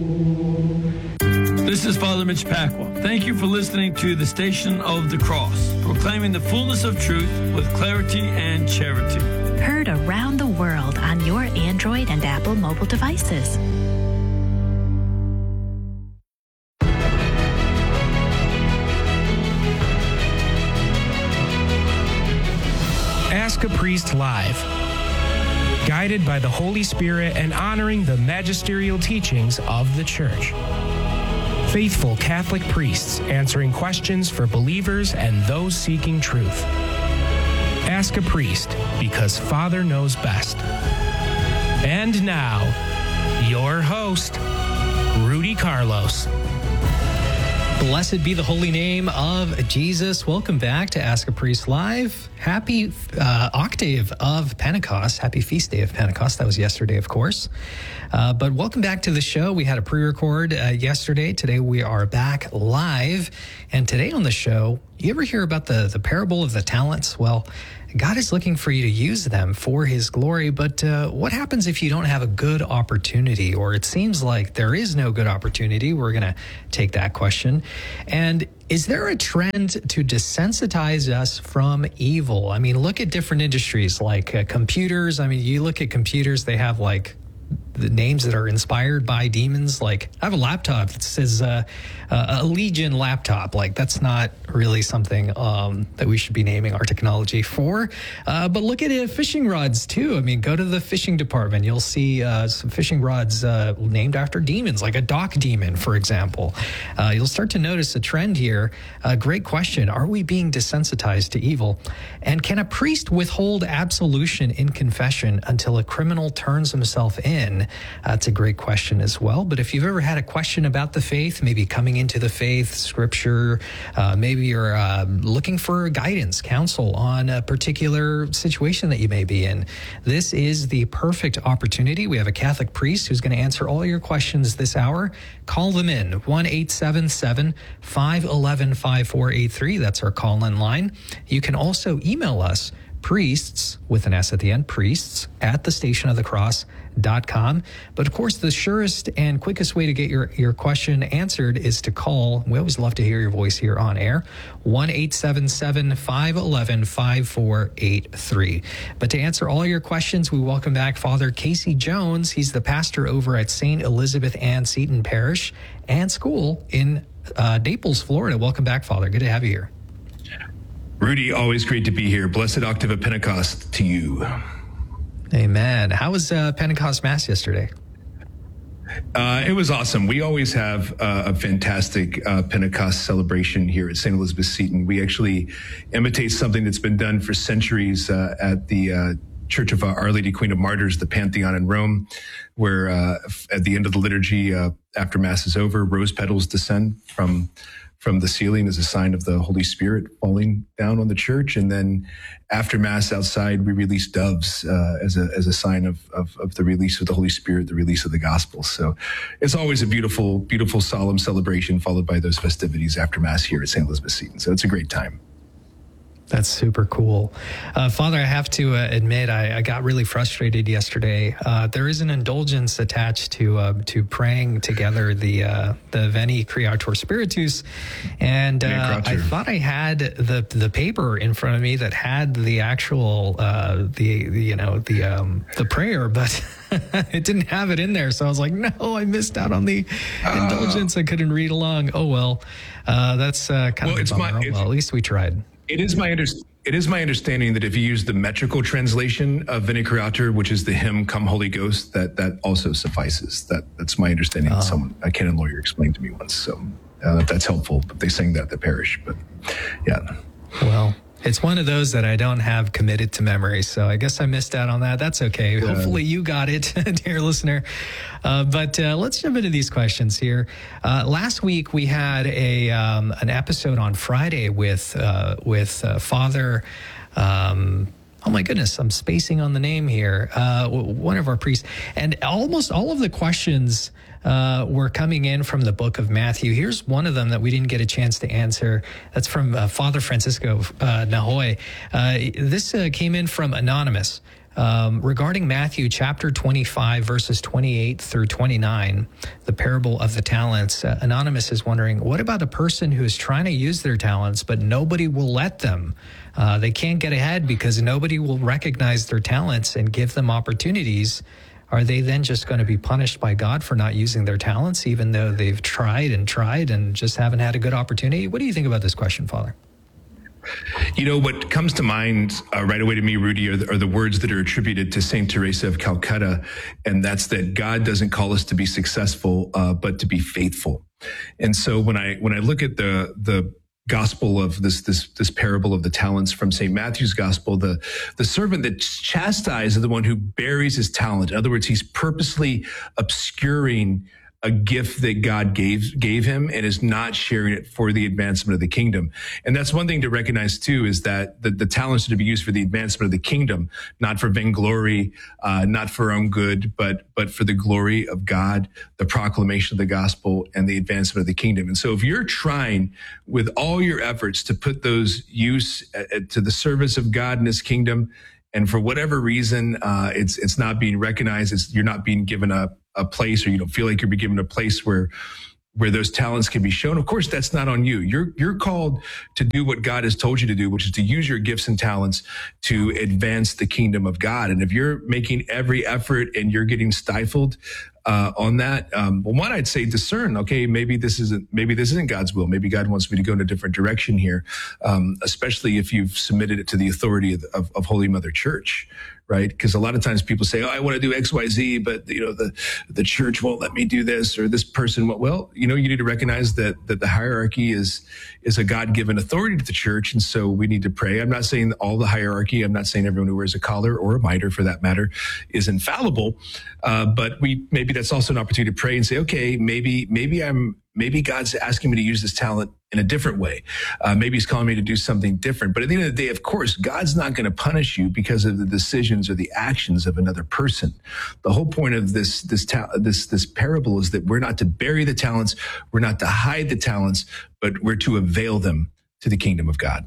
This is Father Mitch Pacwa. Thank you for listening to the Station of the Cross, proclaiming the fullness of truth with clarity and charity. Heard around the world on your Android and Apple mobile devices. Ask a Priest Live. Guided by the Holy Spirit and honoring the magisterial teachings of the Church. Faithful Catholic priests answering questions for believers and those seeking truth. Ask a Priest, because Father knows best. And now, your host, Rudy Carlos. Blessed be the holy name of Jesus. Welcome back to Ask a Priest Live. Happy octave of Pentecost. Happy feast day of Pentecost. That was yesterday, of course. But welcome back to the show. We had a pre-record yesterday. Today we are back live. And today on the show, you ever hear about the parable of the talents? Well, God is looking for you to use them for his glory, but what happens if you don't have a good opportunity, or it seems like there is no good opportunity? We're going to take that question. And is there a trend to desensitize us from evil? I mean, look at different industries like computers. I mean, you look at computers, they have like the names that are inspired by demons. Like, I have a laptop that says a Legion laptop. Like, that's not really something that we should be naming our technology for. But look at fishing rods too. I mean, go to the fishing department. You'll see some fishing rods named after demons, like a dock demon, for example. You'll start to notice a trend here. Great question. Are we being desensitized to evil? And can a priest withhold absolution in confession until a criminal turns himself in? That's a great question as well. But if you've ever had a question about the faith, maybe coming into the faith, scripture, maybe you're looking for guidance, counsel on a particular situation that you may be in, this is the perfect opportunity. We have a Catholic priest who's going to answer all your questions this hour. Call them in, 1-877-511-5483. That's our call-in line. You can also email us, priests, with an S at the end, priests, at thestationofthecross.com. But of course, the surest and quickest way to get your question answered is to call. We always love to hear your voice here on air, 1-877-511-5483. But to answer all your questions, we welcome back Father Casey Jones. He's the pastor over at St. Elizabeth Ann Seton Parish and School in Naples, Florida. Welcome back, Father. Good to have you here. Rudy, always great to be here. Blessed Octave of Pentecost to you. Amen. How was Pentecost Mass yesterday? It was awesome. We always have a fantastic Pentecost celebration here at St. Elizabeth Seton. We actually imitate something that's been done for centuries at the Church of Our Lady Queen of Martyrs, the Pantheon in Rome, where at the end of the liturgy, after Mass is over, rose petals descend from the ceiling as a sign of the Holy Spirit falling down on the church. And then after Mass outside, we release doves as a sign of the release of the Holy Spirit, the release of the gospel. So it's always a beautiful, beautiful, solemn celebration followed by those festivities after Mass here at St. Elizabeth Seton. So it's a great time. That's super cool. Father, I have to admit, I got really frustrated yesterday. There is an indulgence attached to praying together the Veni Creator Spiritus. And I thought I had the paper in front of me that had the actual, the prayer, but it didn't have it in there. So I was like, no, I missed out on the indulgence. I couldn't read along. Oh, well, that's kind of a bummer. Well, at least we tried. It is my understanding that if you use the metrical translation of Veni Creator, which is the hymn "Come Holy Ghost," that also suffices. That's my understanding. A canon lawyer explained to me once, so that's helpful. But they sang that at the parish. But yeah, well, it's one of those that I don't have committed to memory, so I guess I missed out on that. That's okay. Hopefully you got it, dear listener. But let's jump into these questions here. Last week we had an episode on Friday with Father. Oh my goodness, I'm spacing on the name here. One of our priests, and almost all of the questions were coming in from the book of Matthew. Here's one of them that we didn't get a chance to answer. That's from Father Francisco Nahoy. This came in from Anonymous. Regarding Matthew chapter 25, verses 28 through 29, the parable of the talents, Anonymous is wondering, what about a person who is trying to use their talents, but nobody will let them? They can't get ahead because nobody will recognize their talents and give them opportunities. Are they then just going to be punished by God for not using their talents, even though they've tried and just haven't had a good opportunity? What do you think about this question, Father? You know, what comes to mind right away to me, Rudy, are the words that are attributed to St. Teresa of Calcutta, and that's that God doesn't call us to be successful, but to be faithful. And so when I look at the gospel of this parable of the talents from St. Matthew's gospel, the servant that's chastised is the one who buries his talent. In other words, he's purposely obscuring a gift that God gave him and is not sharing it for the advancement of the kingdom. And that's one thing to recognize too, is that the talents are to be used for the advancement of the kingdom, not for vainglory, not for our own good, but for the glory of God, the proclamation of the gospel, and the advancement of the kingdom. And so if you're trying with all your efforts to put those use to the service of God and his kingdom, and for whatever reason, it's not being recognized, you're not being given a place, or you don't feel like you're being given a place where those talents can be shown, of course, that's not on you. You're called to do what God has told you to do, which is to use your gifts and talents to advance the kingdom of God. And if you're making every effort and you're getting stifled on that, well, one, I'd say discern. Okay, maybe this isn't God's will. Maybe God wants me to go in a different direction here, especially if you've submitted it to the authority of Holy Mother Church. Right? Because a lot of times people say, oh, I want to do X, Y, Z, but the church won't let me do this, or this person won't. Well, you need to recognize that the hierarchy is a God-given authority to the church. And so we need to pray. I'm not saying all the hierarchy, I'm not saying everyone who wears a collar or a mitre for that matter is infallible. But maybe that's also an opportunity to pray and say, okay, maybe God's asking me to use this talent in a different way. Maybe he's calling me to do something different. But at the end of the day, of course, God's not going to punish you because of the decisions or the actions of another person. The whole point of this parable is that we're not to bury the talents, we're not to hide the talents, but we're to avail them to the kingdom of God.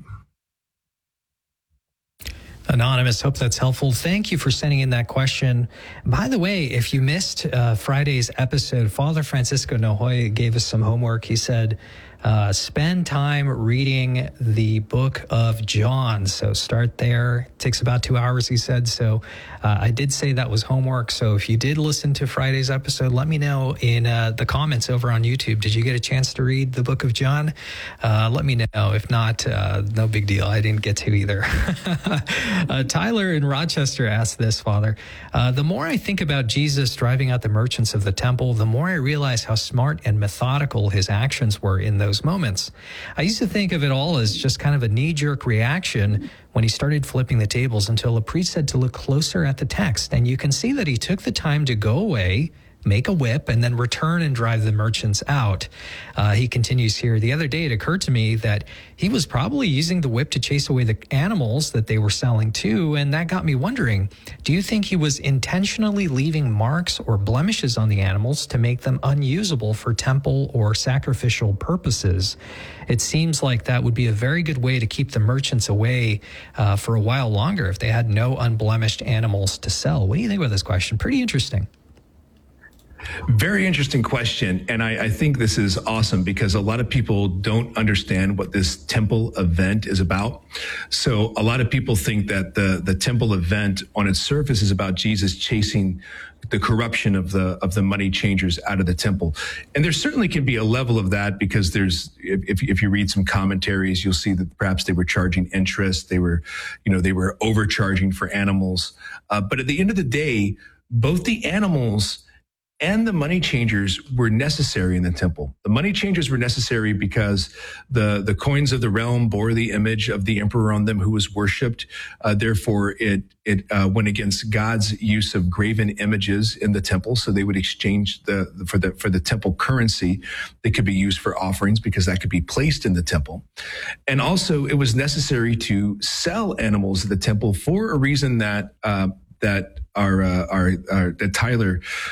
Anonymous, hope that's helpful. Thank you for sending in that question. By the way, if you missed Friday's episode, Father Francisco Nojoy gave us some homework. He said, spend time reading the book of John. So start there. It takes about 2 hours, he said. So I did say that was homework. So if you did listen to Friday's episode, let me know in the comments over on YouTube. Did you get a chance to read the book of John? Let me know. If not, no big deal. I didn't get to either. Tyler in Rochester asked this, Father. The more I think about Jesus driving out the merchants of the temple, the more I realize how smart and methodical his actions were in those moments. I used to think of it all as just kind of a knee-jerk reaction when he started flipping the tables, until a priest said to look closer at the text. And you can see that he took the time to go away, make a whip, and then return and drive the merchants out. He continues here, the other day it occurred to me that he was probably using the whip to chase away the animals that they were selling too, and that got me wondering, do you think he was intentionally leaving marks or blemishes on the animals to make them unusable for temple or sacrificial purposes? It seems like that would be a very good way to keep the merchants away for a while longer if they had no unblemished animals to sell. What do you think about this question? Pretty interesting. Very interesting question. And I think this is awesome because a lot of people don't understand what this temple event is about. So a lot of people think that the temple event on its surface is about Jesus chasing the corruption of the money changers out of the temple. And there certainly can be a level of that because if you read some commentaries, you'll see that perhaps they were charging interest. They were overcharging for animals. But at the end of the day, both the animals and the money changers were necessary in the temple. The money changers were necessary because the coins of the realm bore the image of the emperor on them who was worshipped. Therefore, it went against God's use of graven images in the temple. So they would exchange for the temple currency that could be used for offerings because that could be placed in the temple. And also, it was necessary to sell animals at the temple for a reason that Tyler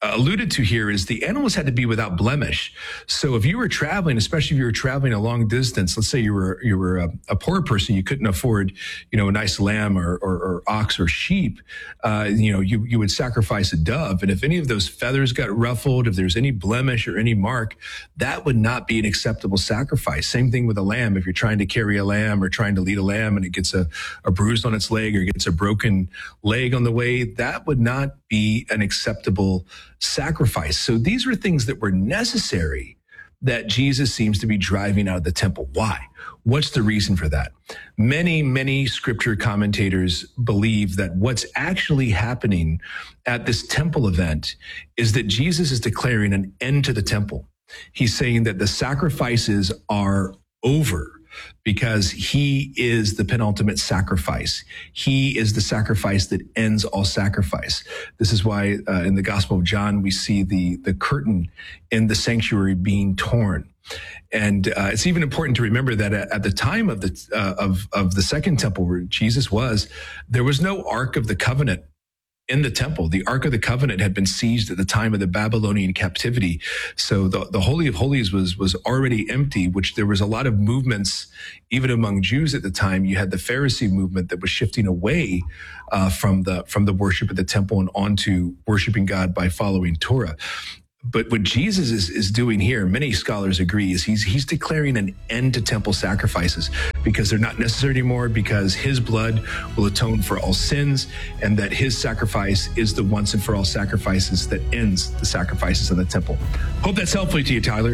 alluded to here is the animals had to be without blemish. So if you were traveling, especially if you were traveling a long distance, let's say you were a poor person, you couldn't afford, a nice lamb or ox or sheep, you would sacrifice a dove. And if any of those feathers got ruffled, if there's any blemish or any mark, that would not be an acceptable sacrifice. Same thing with a lamb. If you're trying to carry a lamb or trying to lead a lamb and it gets a bruise on its leg or gets a broken leg on the way, that would not be an acceptable sacrifice. So these were things that were necessary that Jesus seems to be driving out of the temple. Why? What's the reason for that? Many scripture commentators believe that what's actually happening at this temple event is that Jesus is declaring an end to the temple. He's saying that the sacrifices are over, because he is the penultimate sacrifice. He is the sacrifice that ends all sacrifice. This is why in the Gospel of John, we see the curtain in the sanctuary being torn. And it's even important to remember that at the time of the second temple where Jesus was, there was no Ark of the Covenant in the temple. The Ark of the Covenant had been seized at the time of the Babylonian captivity. So the Holy of Holies was already empty, which there was a lot of movements, even among Jews at the time. You had the Pharisee movement that was shifting away from the worship at the temple and onto worshiping God by following Torah. But what Jesus is doing here, many scholars agree, is he's declaring an end to temple sacrifices because they're not necessary anymore, because his blood will atone for all sins, and that his sacrifice is the once and for all sacrifices that ends the sacrifices in the temple. Hope that's helpful to you, Tyler.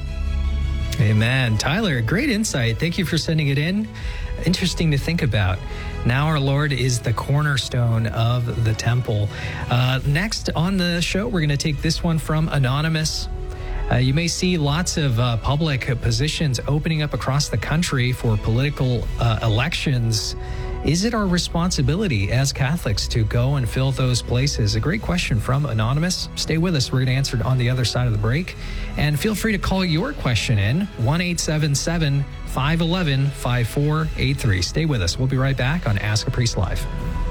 Amen. Tyler, great insight. Thank you for sending it in. Interesting to think about. Now our Lord is the cornerstone of the temple. Next on the show, we're going to take this one from Anonymous. You may see lots of public positions opening up across the country for political elections. Is it our responsibility as Catholics to go and fill those places? A great question from Anonymous. Stay with us. We're going to answer it on the other side of the break. And feel free to call your question in, 1-877-511-5483. Stay with us. We'll be right back on Ask a Priest Live.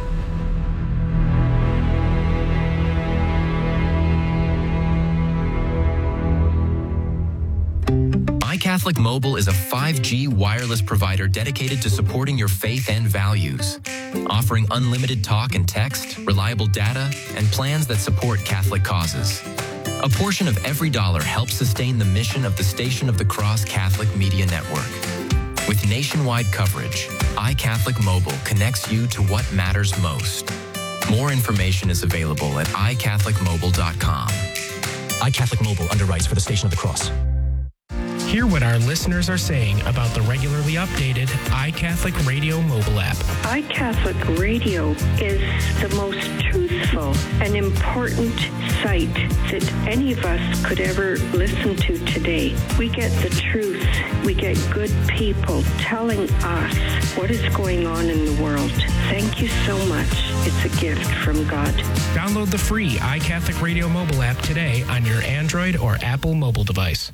iCatholic Mobile is a 5G wireless provider dedicated to supporting your faith and values, offering unlimited talk and text, reliable data, and plans that support Catholic causes. A portion of every dollar helps sustain the mission of the Station of the Cross Catholic Media Network. With nationwide coverage, iCatholic Mobile connects you to what matters most. More information is available at iCatholicMobile.com. iCatholic Mobile underwrites for the Station of the Cross. Hear what our listeners are saying about the regularly updated iCatholic Radio mobile app. iCatholic Radio is the most truthful and important site that any of us could ever listen to today. We get the truth. We get good people telling us what is going on in the world. Thank you so much. It's a gift from God. Download the free iCatholic Radio mobile app today on your Android or Apple mobile device.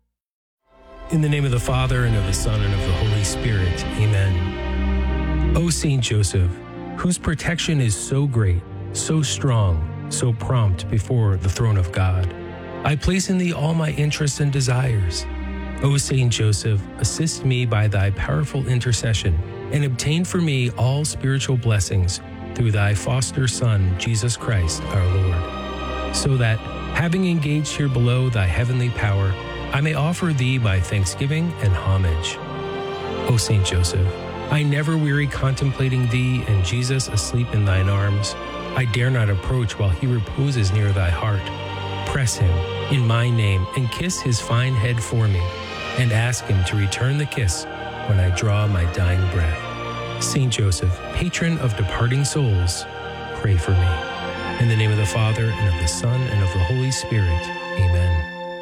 In the name of the Father, and of the Son, and of the Holy Spirit. Amen. O Saint Joseph, whose protection is so great, so strong, so prompt before the throne of God, I place in thee all my interests and desires. O Saint Joseph, assist me by thy powerful intercession, and obtain for me all spiritual blessings through thy foster Son, Jesus Christ, our Lord, so that, having engaged here below thy heavenly power, I may offer thee my thanksgiving and homage. O Saint Joseph, I never weary contemplating thee and Jesus asleep in thine arms. I dare not approach while he reposes near thy heart. Press him in my name and kiss his fine head for me, and ask him to return the kiss when I draw my dying breath. Saint Joseph, patron of departing souls, pray for me. In the name of the Father, and of the Son, and of the Holy Spirit. Amen.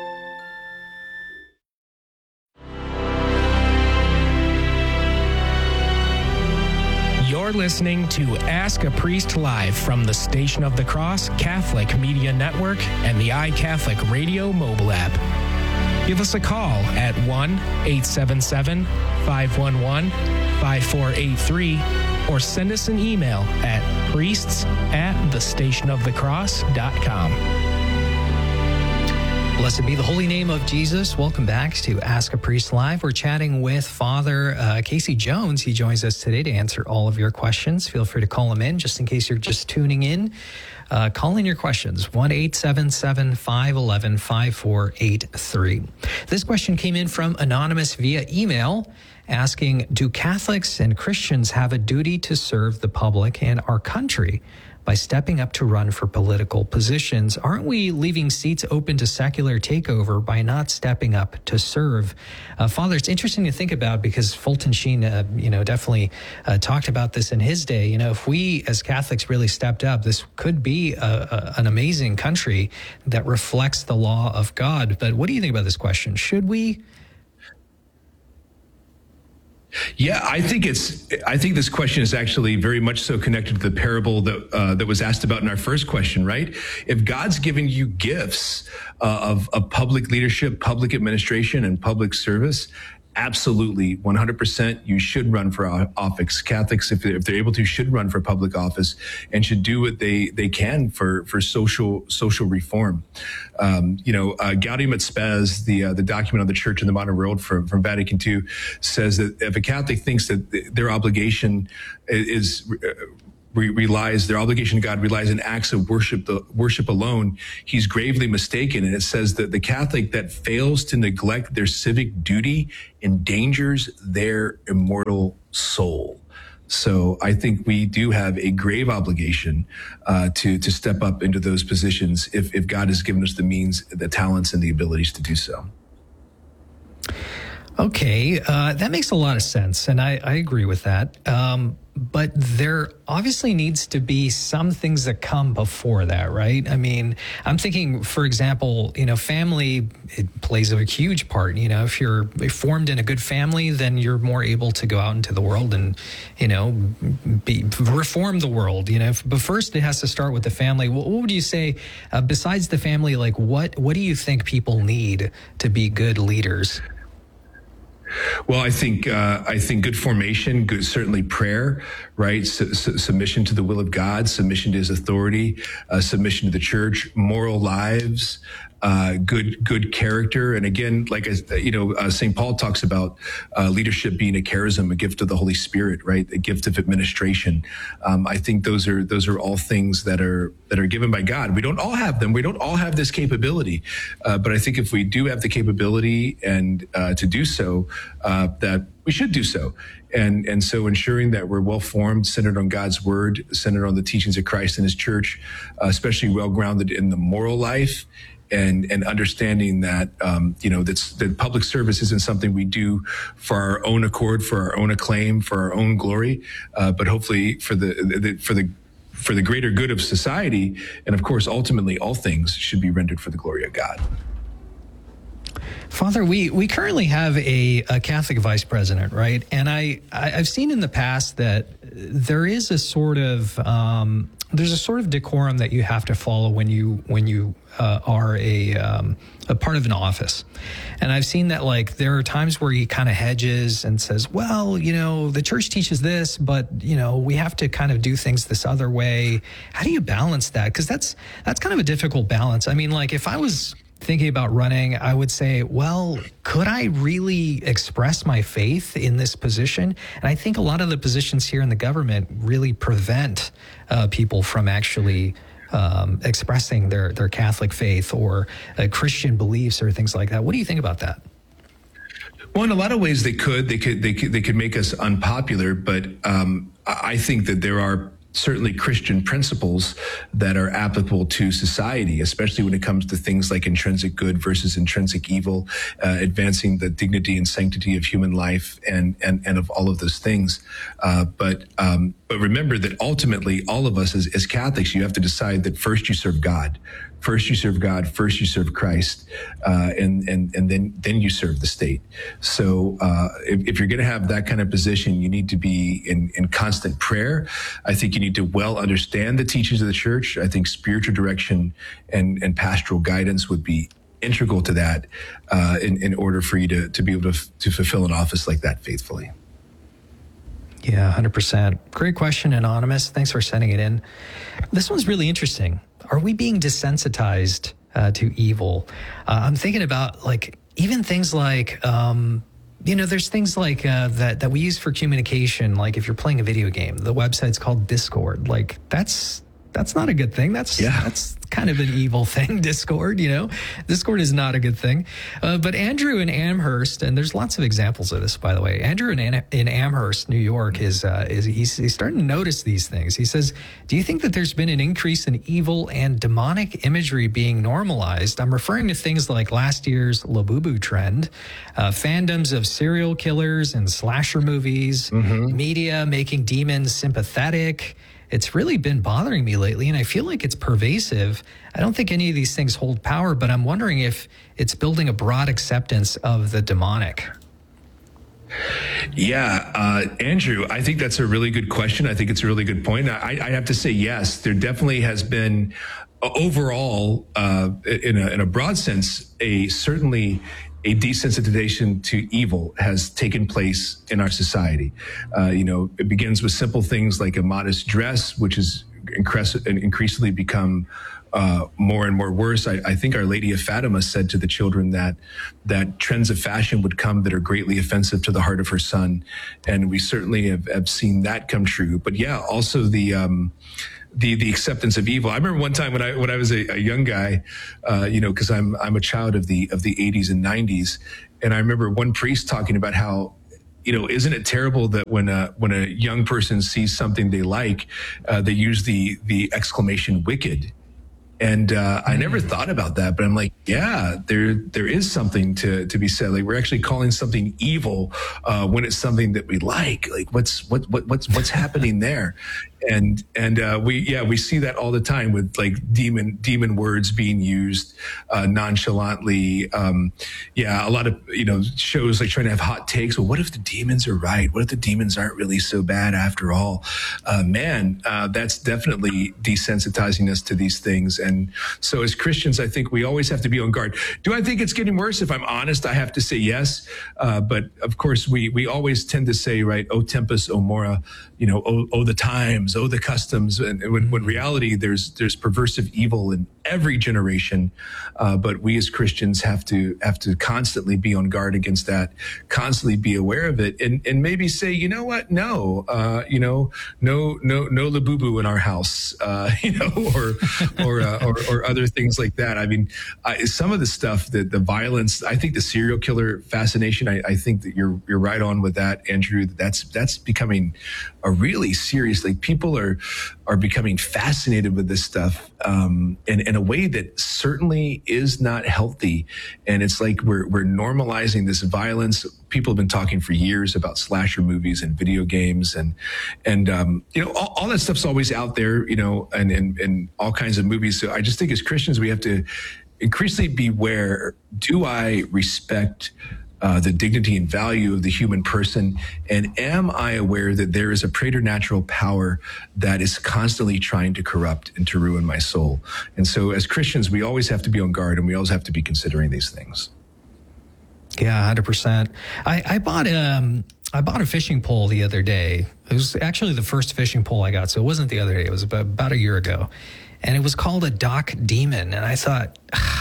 You're listening to Ask a Priest Live from the Station of the Cross Catholic Media Network and the iCatholic Radio mobile app. Give us a call at 1-877-511-5483 or send us an email at priests@thestationofthecross.com. Blessed be the holy name of Jesus. Welcome back to Ask a Priest Live. We're chatting with Father Casey Jones. He joins us today to answer all of your questions. Feel free to call him in just in case you're just tuning in. Call in your questions, 1-877-511-5483. This question came in from Anonymous via email asking, do Catholics and Christians have a duty to serve the public and our country by stepping up to run for political positions? Aren't we leaving seats open to secular takeover by not stepping up to serve? Father, it's interesting to think about because Fulton Sheen, definitely talked about this in his day. If we as Catholics really stepped up, this could be an amazing country that reflects the law of God. But what do you think about this question? Should we? Yeah, I think this question is actually very much so connected to the parable that was asked about in our first question, right? If God's given you gifts of public leadership, public administration, and public service, absolutely, 100%, you should run for office. Catholics, if they're able to, should run for public office and should do what they can for social reform. Gaudium et Spes, the document on the Church in the Modern World from Vatican II, says that if a Catholic thinks that their obligation their obligation to God relies on acts of worship alone, he's gravely mistaken. And it says that the Catholic that fails to neglect their civic duty endangers their immortal soul. So I think we do have a grave obligation to step up into those positions if God has given us the means, the talents, and the abilities to do so. Okay, that makes a lot of sense, and I agree with that. But there obviously needs to be some things that come before that, right? I mean, I'm thinking, for example, family, it plays a huge part. If you're formed in a good family, then you're more able to go out into the world and, reform the world, But first, it has to start with the family. What would you say, besides the family, like what do you think people need to be good leaders? Well, I think good formation, certainly prayer, right? Submission to the will of God, submission to His authority, submission to the Church, moral lives, good character, and again, like St. Paul talks about leadership being a charism, a gift of the Holy Spirit, right? A gift of administration. I think those are all things that are given by God. We don't all have them. We don't all have this capability, but I think if we do have the capability and to do so, that we should do so. And so ensuring that we're well formed, centered on God's word, centered on the teachings of Christ and His Church, especially well grounded in the moral life. And understanding that that public service isn't something we do for our own accord, for our own acclaim, for our own glory, but hopefully for the greater good of society, and of course, ultimately, all things should be rendered for the glory of God. Father, we currently have a Catholic vice president, right? And I've seen in the past that there is a sort of decorum that you have to follow when you are a part of an office. And I've seen that, like, there are times where he kind of hedges and says, well, the church teaches this, but, we have to kind of do things this other way. How do you balance that? Because that's kind of a difficult balance. I mean, like, if I was thinking about running, I would say, well, could I really express my faith in this position? And I think a lot of the positions here in the government really prevent people from actually expressing their Catholic faith or Christian beliefs or things like that. What do you think about that? Well, in a lot of ways, they could make us unpopular, but I think that there are certainly Christian principles that are applicable to society, especially when it comes to things like intrinsic good versus intrinsic evil, advancing the dignity and sanctity of human life and of all of those things. But remember that ultimately, all of us as Catholics, you have to decide that first you serve God. First you serve God, first you serve Christ, and then you serve the state. So if you're going to have that kind of position, you need to be in constant prayer. I think you need to well understand the teachings of the Church. I think spiritual direction and pastoral guidance would be integral to that in order for you to be able to fulfill an office like that faithfully. Yeah, 100%. Great question, Anonymous. Thanks for sending it in. This one's really interesting. Are we being desensitized to evil. I'm thinking about like even things like, there's things like that we use for communication. Like if you're playing a video game, the website's called Discord. Like that's not a good thing. That's kind of an evil thing, Discord, Discord is not a good thing. But Andrew in Amherst, and there's lots of examples of this, by the way. Andrew in Amherst, New York, he's starting to notice these things. He says, do you think that there's been an increase in evil and demonic imagery being normalized? I'm referring to things like last year's Labubu trend, fandoms of serial killers and slasher movies, media making demons sympathetic. It's really been bothering me lately, and I feel like it's pervasive. I don't think any of these things hold power, but I'm wondering if it's building a broad acceptance of the demonic. Yeah, Andrew, I think that's a really good question. I think it's a really good point. I have to say, yes, there definitely has been overall, in a broad sense, certainly a desensitization to evil has taken place in our society. It begins with simple things like a modest dress, which has increasingly become more and more worse. I think Our Lady of Fatima said to the children that trends of fashion would come that are greatly offensive to the heart of her son. And we certainly have seen that come true. But yeah, also the acceptance of evil. I remember one time when I was a young guy, because I'm a child of the 80s and 90s, and I remember one priest talking about how, isn't it terrible that when a young person sees something they like, they use the exclamation "wicked." And I never thought about that, but I'm like, yeah, there is something to be said. Like we're actually calling something evil when it's something that we like. Like what's happening there? And we see that all the time with like demon words being used nonchalantly. A lot of shows like trying to have hot takes. Well, what if the demons are right? What if the demons aren't really so bad after all? That's definitely desensitizing us to these things. And so as Christians, I think we always have to be on guard. Do I think it's getting worse? If I'm honest, I have to say yes. But of course, we always tend to say, right, O tempus, O mora, oh the times, oh the customs. And when reality, there's perversive evil in every generation. But we as Christians have to constantly be on guard against that, constantly be aware of it, and maybe say, you know what? No, no Labubu in our house, or other things like that. I mean, some of the stuff, the violence, I think the serial killer fascination, I think that you're right on with that, Andrew. That's becoming a really serious, like people are becoming fascinated with this stuff in a way that certainly is not healthy. And it's like we're normalizing this violence. People have been talking for years about slasher movies and video games and all that stuff's always out there, and all kinds of movies. So I just think as Christians, we have to increasingly beware. Do I respect the dignity and value of the human person? And am I aware that there is a preternatural power that is constantly trying to corrupt and to ruin my soul? And so as Christians, we always have to be on guard, and we always have to be considering these things. Yeah, 100%. I bought a fishing pole the other day. It was actually the first fishing pole I got, so it wasn't the other day. It was about a year ago. And it was called a Dock Demon. And I thought,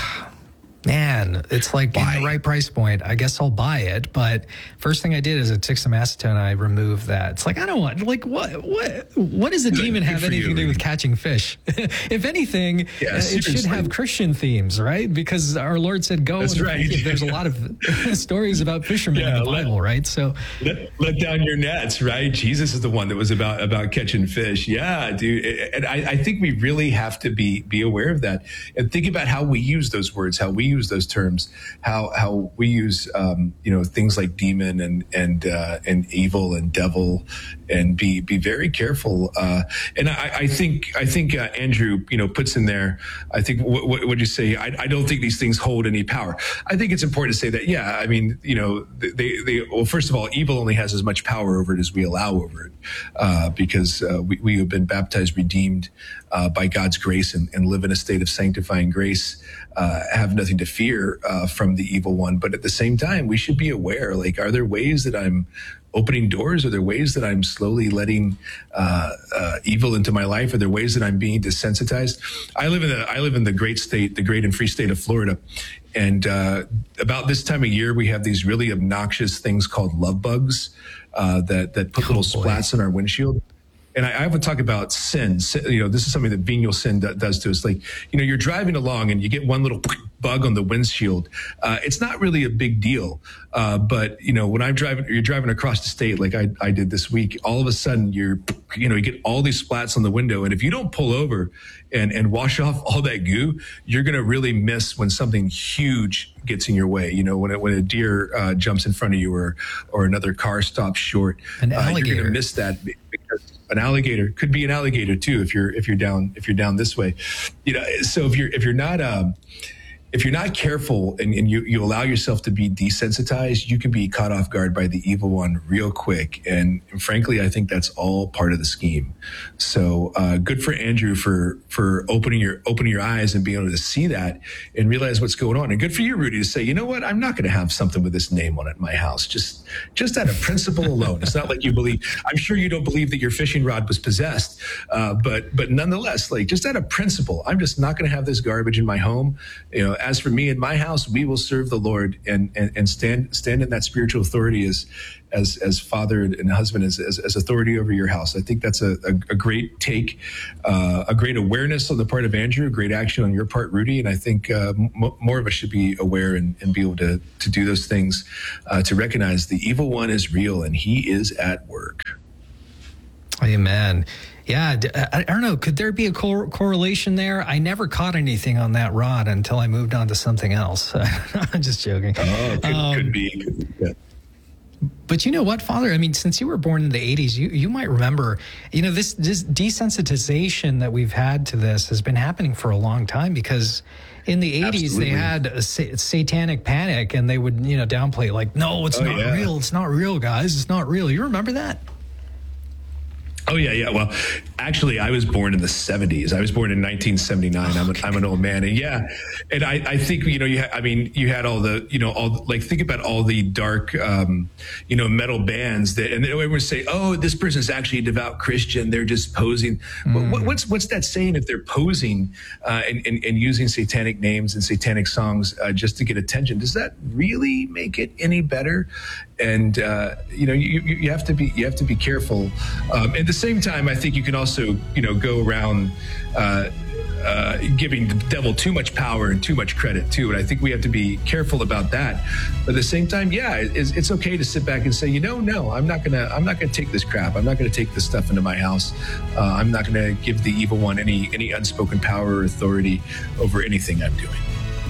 man, it's like in the right price point. I guess I'll buy it. But first thing I did is I took some acetone and I removed that. It's like, I don't want, like, what does a demon have anything to do with catching fish? If anything, it should have Christian themes, right? Because our Lord said, go. That's right. There's a lot of stories about fishermen in the Bible, right? So let down your nets, right? Jesus is the one that was about catching fish. Yeah, dude. And I think we really have to be aware of that and think about how we use those words, how we use those terms, how we use things like demon and evil and devil, and be very careful. And I think Andrew puts in there. I think what would you say? I don't think these things hold any power. I think it's important to say that. Yeah, I mean well, first of all, evil only has as much power over it as we allow over it, because we have been baptized, redeemed by God's grace, and live in a state of sanctifying grace. have nothing to fear from the evil one. But at the same time, we should be aware, like, are there ways that I'm opening doors? Are there ways that I'm slowly letting evil into my life? Are there ways that I'm being desensitized? I live in the great and free state of Florida. And about this time of year, we have these really obnoxious things called love bugs that put little splats on our windshield. And I would talk about sin. This is something that venial sin does to us. Like, you're driving along and you get one little bug on the windshield. It's not really a big deal. But when you're driving across the state, like I did this week, all of a sudden you get all these splats on the window. And if you don't pull over and wash off all that goo, you're going to really miss when something huge gets in your way. When a deer jumps in front of you or another car stops short, an alligator. You're going to miss that because an alligator could be an alligator too if you're down this way. So if you're not careful and you allow yourself to be desensitized, you can be caught off guard by the evil one real quick. And frankly, I think that's all part of the scheme. So good for Andrew for opening your eyes and being able to see that and realize what's going on. And good for you, Rudy, to say, you know what, I'm not going to have something with this name on it in my house. Just out of principle alone. It's not like you believe. I'm sure you don't believe that your fishing rod was possessed, but nonetheless, like, just out of principle, I'm just not going to have this garbage in my home. As for me and my house, we will serve the Lord and stand in that spiritual authority as father and husband, as authority over your house. I think that's a great take, a great awareness on the part of Andrew, a great action on your part, Rudy. And I think more of us should be aware and be able to do those things, to recognize the evil one is real and he is at work. Amen. Yeah, I don't know. Could there be a correlation there? I never caught anything on that rod until I moved on to something else. I'm just joking. Oh, could be. Yeah. But you know what, Father? I mean, since you were born in the 80s, you might remember, this desensitization that we've had to this has been happening for a long time, because in the 80s, Absolutely. They had a satanic panic and they would, downplay it like, no, it's not real. It's not real, guys. It's not real. You remember that? Oh, yeah. Well, actually, I was born in the 70s. I was born in 1979. I'm an old man. And I think, you had all the, think about all the dark, metal bands and they would say, oh, this person's actually a devout Christian. They're just posing. What's that saying if they're posing and using satanic names and satanic songs just to get attention? Does that really make it any better? And you have to be careful. At the same time, I think you can also go around giving the devil too much power and too much credit too. And I think we have to be careful about that. But at the same time, it's okay to sit back and say, no, I'm not gonna take this crap. I'm not gonna take this stuff into my house. I'm not gonna give the evil one any unspoken power or authority over anything I'm doing.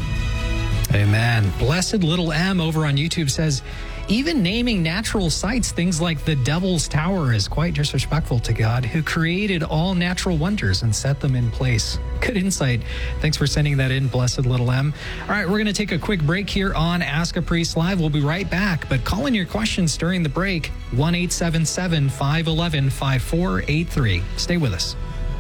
Amen. Blessed Little M over on YouTube says, even naming natural sites, things like the Devil's Tower, is quite disrespectful to God, who created all natural wonders and set them in place. Good insight. Thanks for sending that in, Blessed Little M. All right, we're going to take a quick break here on Ask a Priest Live. We'll be right back, but call in your questions during the break, 1-877-511-5483. Stay with us.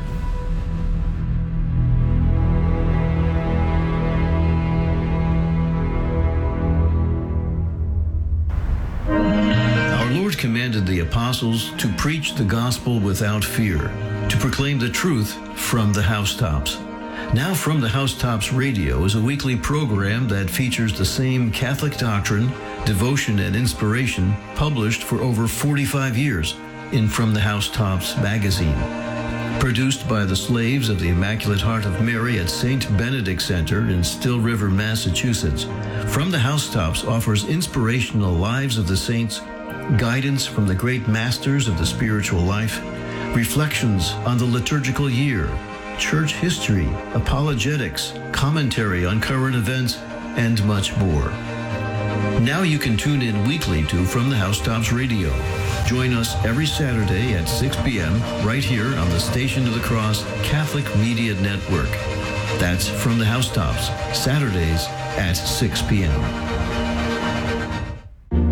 Commanded the apostles to preach the gospel without fear, to proclaim the truth from the housetops. Now From the Housetops Radio is a weekly program that features the same Catholic doctrine, devotion, and inspiration published for over 45 years in From the Housetops magazine. Produced by the slaves of the Immaculate Heart of Mary at St. Benedict Center in Still River, Massachusetts, From the Housetops offers inspirational lives of the saints, guidance from the great masters of the spiritual life, reflections on the liturgical year, church history, apologetics, commentary on current events, and much more. Now you can tune in weekly to From the Housetops Radio. Join us every Saturday at 6 p.m. right here on the Station of the Cross Catholic Media Network. That's From the Housetops, Saturdays at 6 p.m.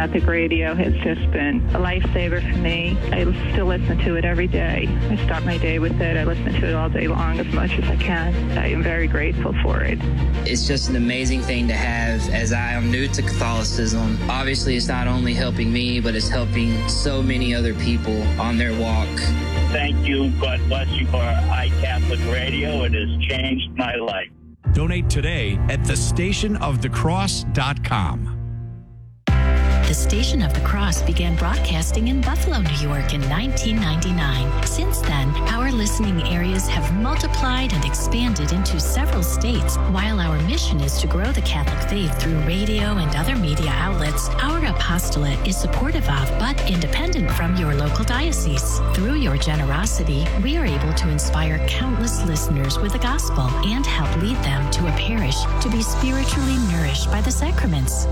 Catholic radio has just been a lifesaver for me. I still listen to it every day. I start my day with it. I listen to it all day long as much as I can. I am very grateful for it. It's just an amazing thing to have, as I am new to Catholicism. Obviously, it's not only helping me, but it's helping so many other people on their walk. Thank you. God bless you for iCatholic Radio. It has changed my life. Donate today at thestationofthecross.com. The Station of the Cross began broadcasting in Buffalo, New York in 1999. Since then, our listening areas have multiplied and expanded into several states. While our mission is to grow the Catholic faith through radio and other media outlets, our apostolate is supportive of but independent from your local diocese. Through your generosity, we are able to inspire countless listeners with the gospel and help lead them to a parish to be spiritually nourished by the sacraments.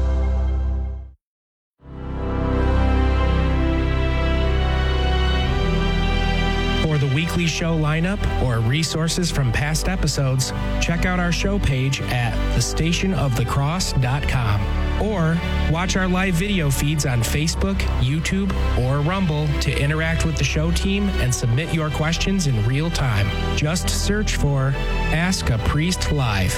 For the weekly show lineup or resources from past episodes, check out our show page at thestationofthecross.com or watch our live video feeds on Facebook, YouTube, or Rumble to interact with the show team and submit your questions in real time. Just search for Ask a Priest Live.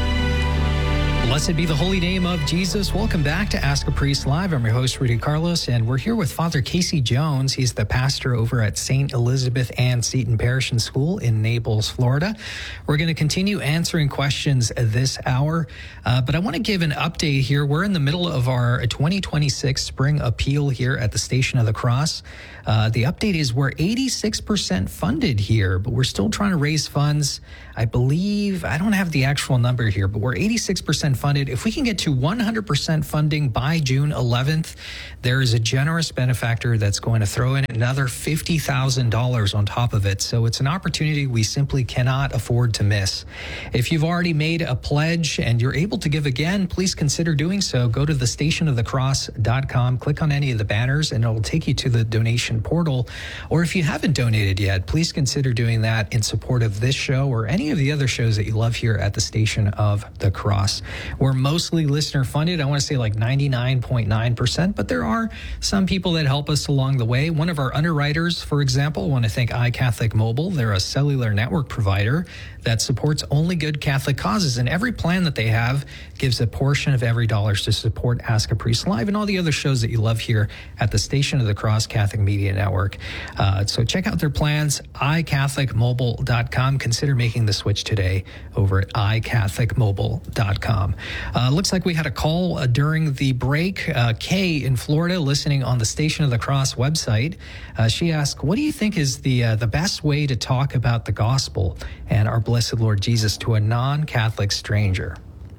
Blessed be the holy name of Jesus. Welcome back to Ask a Priest Live. I'm your host, Rudy Carlos, and we're here with Father Casey Jones. He's the pastor over at St. Elizabeth Ann Seton Parish and School in Naples, Florida. We're going to continue answering questions this hour, but I want to give an update here. We're in the middle of our 2026 spring appeal here at the Station of the Cross. The update is we're 86% funded here, but we're still trying to raise funds. I believe, I don't have the actual number here, but we're 86% funded. If we can get to 100% funding by June 11th, there is a generous benefactor that's going to throw in another $50,000 on top of it. So it's an opportunity we simply cannot afford to miss. If you've already made a pledge and you're able to give again, please consider doing so. Go to thestationofthecross.com, click on any of the banners, and it'll take you to the donation portal. Or if you haven't donated yet, please consider doing that in support of this show or any of the other shows that you love here at the Station of the Cross. We're mostly listener funded. I want to say like 99.9%, but there are some people that help us along the way. One of our underwriters, for example, I want to thank iCatholic Mobile. They're a cellular network provider that supports only good Catholic causes, and every plan that they have gives a portion of every dollar to support Ask a Priest Live and all the other shows that you love here at the Station of the Cross Catholic Media Network. So check out their plans, iCatholicMobile.com. Consider making the switch today over at iCatholicMobile.com. Looks like we had a call during the break. Kay in Florida, listening on the Station of the Cross website. She asked, what do you think is the best way to talk about the gospel and our blessed Lord Jesus to a non-Catholic stranger?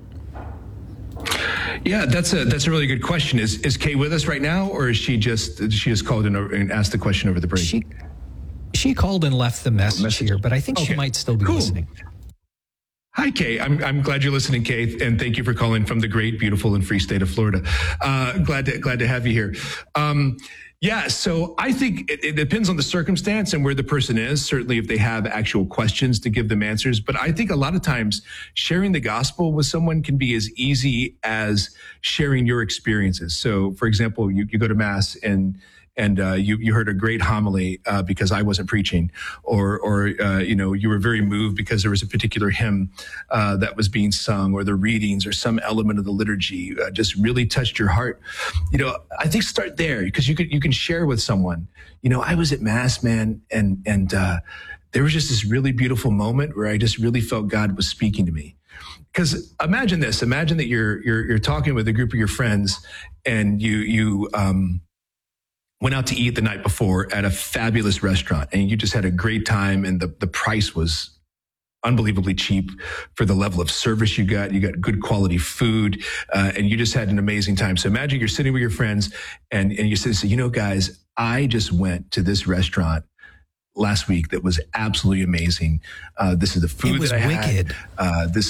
Yeah, that's a really good question. Is Kay with us right now, or is she just called in and asked the question over the break? She called and left the message here, but I think she might still be listening. Hi, Kay. I'm glad you're listening, Kay, and thank you for calling from the great, beautiful, and free state of Florida. Glad to have you here. Yeah, so I think it depends on the circumstance and where the person is. Certainly, if they have actual questions, to give them answers. But I think a lot of times sharing the gospel with someone can be as easy as sharing your experiences. So, for example, you go to Mass and you heard a great homily because I wasn't preaching, or you were very moved because there was a particular hymn that was being sung, or the readings, or some element of the liturgy just really touched your heart. I think start there, because you can share with someone. I was at Mass, man, and there was just this really beautiful moment where I just really felt God was speaking to me. Because imagine this: imagine that you're talking with a group of your friends, and you went out to eat the night before at a fabulous restaurant, and you just had a great time, and the price was unbelievably cheap for the level of service you got. You got good quality food, and you just had an amazing time. So imagine you're sitting with your friends, and you say, guys, I just went to this restaurant last week that was absolutely amazing. This is the food that I had.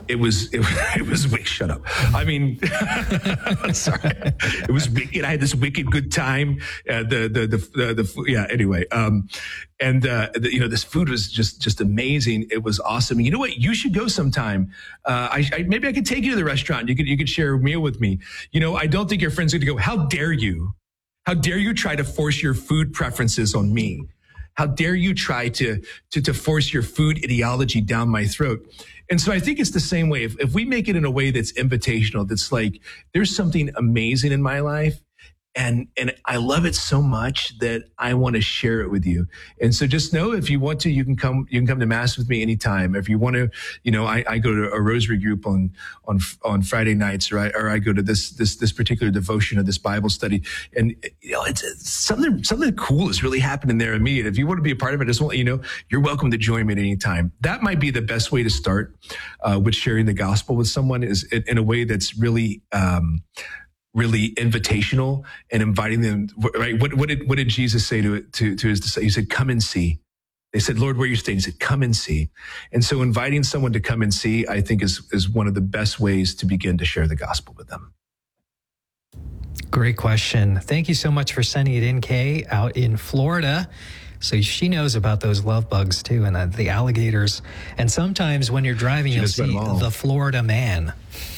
it was wicked. Shut up. I mean, sorry. It was wicked. I had this wicked good time. Anyway. This food was just amazing. It was awesome. You know what? You should go sometime. Maybe I could take you to the restaurant. You could share a meal with me. I don't think your friend's going to go, how dare you? How dare you try to force your food preferences on me? How dare you try to force your food ideology down my throat? And so I think it's the same way. If we make it in a way that's invitational, that's like, there's something amazing in my life, and I love it so much that I want to share it with you. And so just know, if you want to, you can come to Mass with me anytime. If you want to, I go to a rosary group on Friday nights, or I go to this particular devotion or this Bible study. And, it's something cool is really happening there in me. And if you want to be a part of it, I just want to let you know, you're welcome to join me at any time. That might be the best way to start with sharing the gospel with someone, is in a way that's really, really invitational and inviting them. Right? What did Jesus say to his disciples? He said, "Come and see." They said, "Lord, where are you staying?" He said, "Come and see." And so inviting someone to come and see, I think, is one of the best ways to begin to share the gospel with them. Great question. Thank you so much for sending it in, Kay, out in Florida. So she knows about those love bugs too, and the alligators. And sometimes when you're driving, you'll see the Florida man.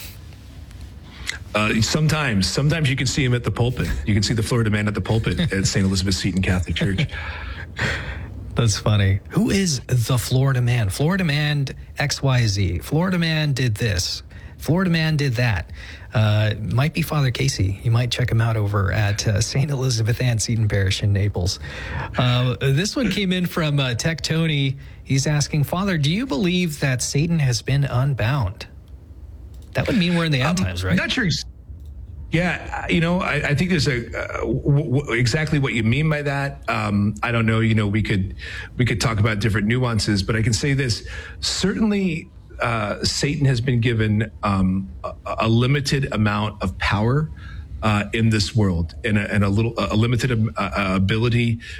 Sometimes you can see him at the pulpit. You can see the Florida man at the pulpit at St. Elizabeth Seton Catholic Church. That's funny. Who is the Florida man? Florida man XYZ. Florida man did this. Florida man did that. Might be Father Casey. You might check him out over at St. Elizabeth Ann Seton Parish in Naples. This one came in from Tech Tony. He's asking, Father, do you believe that Satan has been unbound? That would mean we're in the end times, right? Not sure. Yeah, I think there's exactly what you mean by that. I don't know. We could talk about different nuances, but I can say this: certainly, Satan has been given a limited amount of power in this world, and a limited ability